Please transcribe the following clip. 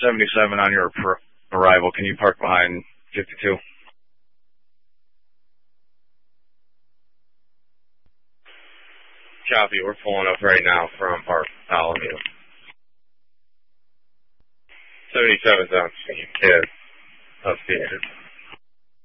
77 on your arrival. Can you park behind 52? Copy. We're pulling up right now from Bartholomew. 77's on scene. Kid. Upstairs.